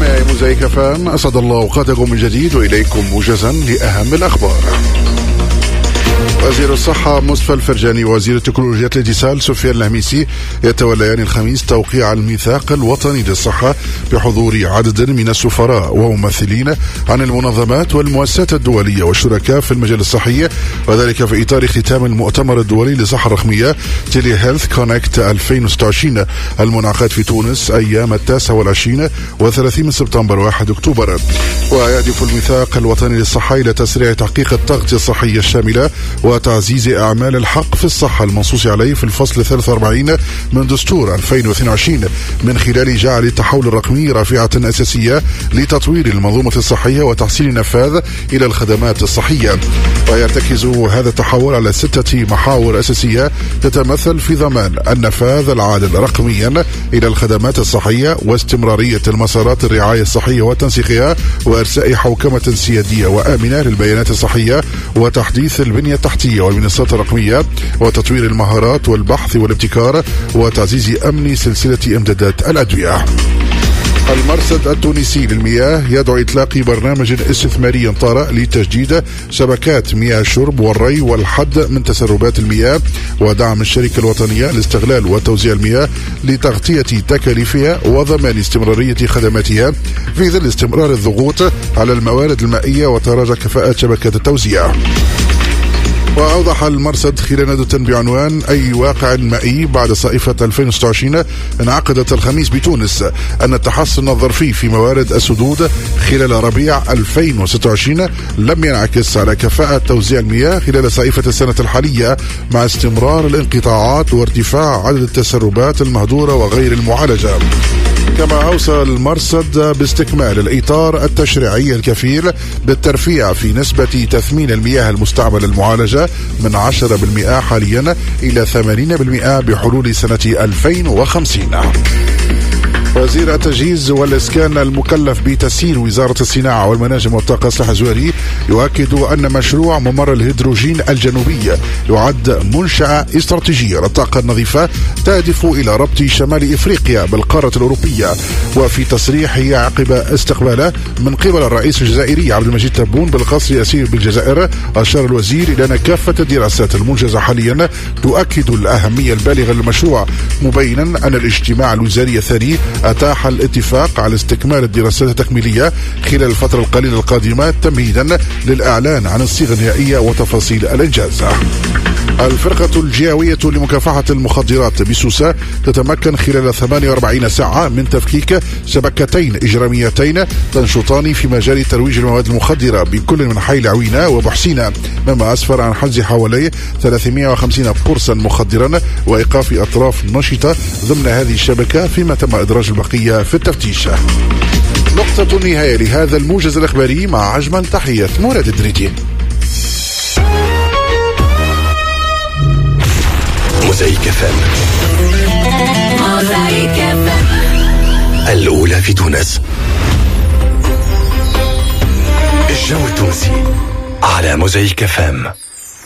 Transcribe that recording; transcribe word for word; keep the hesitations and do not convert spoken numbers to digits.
مستمعي موزايك فام، أسعد الله أوقاتكم من جديد وإليكم موجزا لأهم الأخبار. وزير الصحة مصطفى الفرجاني ووزير تكنولوجيا الاتصال سفيان الهميسي يتوليان الخميس توقيع الميثاق الوطني للصحة بحضور عدد من السفراء وممثلين عن المنظمات والمؤسسات الدولية والشركاء في المجال الصحي، وذلك في إطار اختتام المؤتمر الدولي للصحة الرقمية تيلي هيلث كونكت ألفين وستة وعشرين المنعقد في تونس أيام التاسع والعشرين وثلاثين من سبتمبر وواحد أكتوبر. ويهدف الميثاق الوطني للصحة إلى تسريع تحقيق التغطية الصحية الشاملة وتعزيز أعمال الحق في الصحة المنصوص عليه في الفصل ثلاثة وأربعين من دستور ألفين واثنين وعشرين، من خلال جعل التحول الرقمي رافعة أساسية لتطوير المنظومة الصحية وتحسين النفاذ إلى الخدمات الصحية. ويرتكز هذا التحول على ستة محاور أساسية تتمثل في ضمان النفاذ العادل رقميا إلى الخدمات الصحية واستمرارية المسارات الرعاية الصحية وتنسيقها وإرساء حوكمة سيادية وآمنة للبيانات الصحية وتحديث البنية التحتية والمنصات الرقمية وتطوير المهارات والبحث والابتكار وتعزيز أمن سلسلة إمدادات الأدوية. المرصد التونسي للمياه يدعو إطلاق برنامج استثماري طارئ لتجديد شبكات مياه الشرب والري والحد من تسربات المياه ودعم الشركة الوطنية لاستغلال وتوزيع المياه لتغطية تكاليفها وضمان استمرارية خدماتها في ظل استمرار الضغوط على الموارد المائية وتراجع كفاءة شبكات التوزيع. وأوضح المرصد خلال ندوة بعنوان أي واقع مائي بعد صيفة ألفين وستة وعشرين انعقدت الخميس بتونس أن التحسن الظرفي في موارد السدود خلال ربيع ألفين وستة وعشرين لم ينعكس على كفاءة توزيع المياه خلال صيفة السنة الحالية، مع استمرار الانقطاعات وارتفاع عدد التسربات المهدورة وغير المعالجة. كما أوصى المرصد باستكمال الإطار التشريعي الكفيل بالترفيع في نسبة تثمين المياه المستعملة المعالجة من عشرة بالمئة حاليا إلى ثمانين بالمئة بحلول سنة ألفين وخمسين. وزير التجهيز والإسكان المكلف بتسيير وزارة الصناعة والمناجم والطاقة صلاح الزويري يؤكد أن مشروع ممر الهيدروجين الجنوبي يعد منشأة استراتيجية للطاقة النظيفة تهدف إلى ربط شمال إفريقيا بالقارة الأوروبية. وفي تصريحه عقب استقباله من قبل الرئيس الجزائري عبد المجيد تبون بالقصر الأسير بالجزائر، أشار الوزير إلى أن كافة الدراسات المنجزة حاليا تؤكد الأهمية البالغة للمشروع، مبينا أن الاجتماع الوزاري الثاني أتاح الاتفاق على استكمال الدراسات التكميلية خلال الفترة القليلة القادمة تمهيدا للإعلان عن الصيغة النهائية وتفاصيل الإنجاز. الفرقة الجهوية لمكافحة المخدرات بسوسة تتمكن خلال ثمانية وأربعين ساعة من تفكيك شبكتين إجراميتين تنشطان في مجال ترويج المواد المخدرة بكل من حي العوينة وبحسينة، مما أسفر عن حجز حوالي ثلاثمئة وخمسين قرصا مخدرا وإيقاف أطراف نشطة ضمن هذه الشبكة، فيما تم إدراج البقية في التفتيش. نقطة النهاية لهذا الموجز الإخباري مع أجمل تحية مراد الدريدي. موزايك فام الأولى في تونس. الجو التونسي على موزايك فام.